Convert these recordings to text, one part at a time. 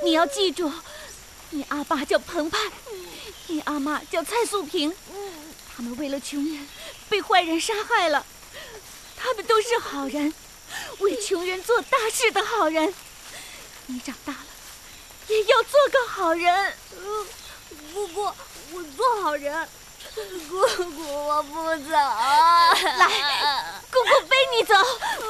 你要记住，你阿爸叫彭湃，你阿妈叫蔡素萍，他们为了穷人被坏人杀害了，他们都是好人，为穷人做大事的好人。你长大了也要做个好人。 姑姑，我做好人。姑姑，我不走。 来，姑姑背你走。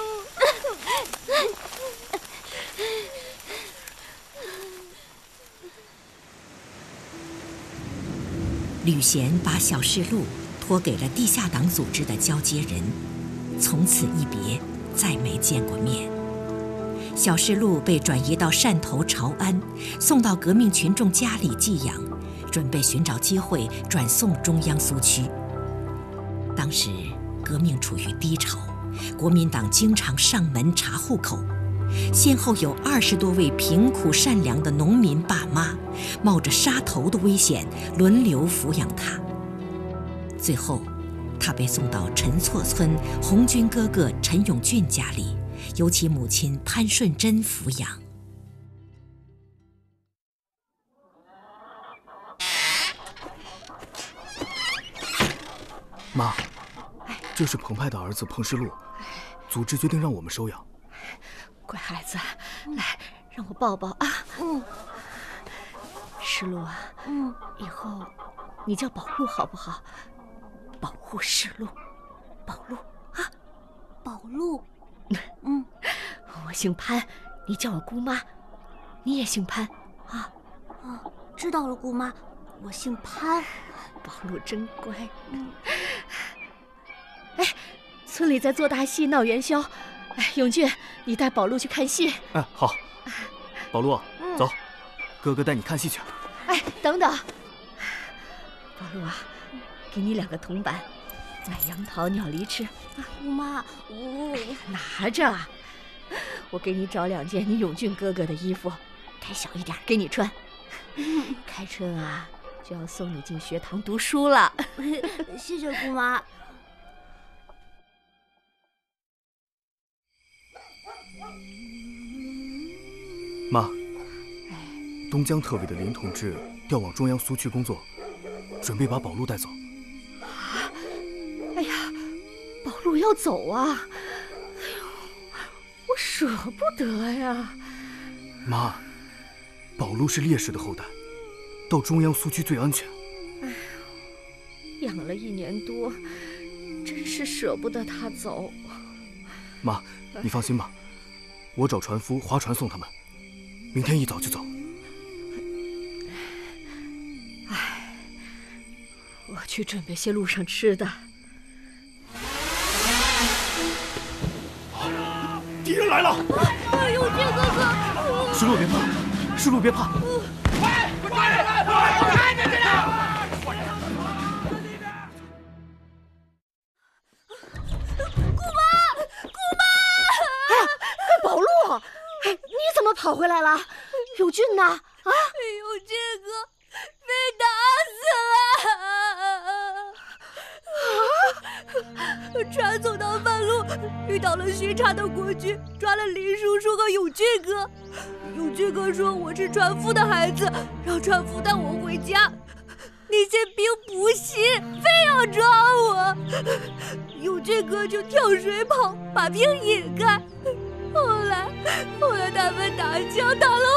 吕贤把小世禄托给了地下党组织的交接人，从此一别，再没见过面。小世禄被转移到汕头潮安，送到革命群众家里寄养，准备寻找机会转送中央苏区。当时革命处于低潮，国民党经常上门查户口，先后有20多位贫苦善良的农民爸妈，冒着杀头的危险轮流抚养他。最后，他被送到陈厝村红军哥哥陈永俊家里，由其母亲潘顺珍抚养。 妈，这是彭湃的儿子彭世禄，组织决定让我们收养。 乖孩子，来，让我抱抱啊。世禄啊，以后你叫宝禄好不好？保护世禄，宝禄啊， 宝禄。 我姓潘，你叫我姑妈。你也姓潘啊？ 知道了，姑妈，我姓潘。 宝禄真乖。哎，村里在做大戏闹元宵，永俊，你带宝禄去看戏。 哎，好。宝禄，走，哥哥带你看戏去。 哎，等等，宝禄啊，给你2个铜板，买杨桃、鸟梨吃。 姑妈，我拿着。我给你找2件你永俊哥哥的衣服，改小一点给你穿。开春啊，就要送你进学堂读书了。 谢谢姑妈。 妈，东江特委的林同志调往中央苏区工作，准备把宝禄带走。 哎呀，宝禄要走啊！哎呦，我舍不得呀。 妈，宝禄是烈士的后代，到中央苏区最安全。 哎呦，养了1年多，真是舍不得他走。 妈，你放心吧，我找船夫划船送他们，明天一早就走。 哎，我去准备些路上吃的。 敌人来了！ 永俊哥哥， 世禄别怕，世禄别怕。 快，我抓人了！我看见去了！ 宝禄，哎，你怎么跑回来了？永俊呢？啊， 永俊哥被打死了！船走到半路，遇到了巡查的国军，抓了林叔叔和永俊哥。永俊哥说我是船夫的孩子，让船夫带我回家。那些兵不信，非要抓我。永俊哥就跳水跑，把兵引开。后来他们打枪打了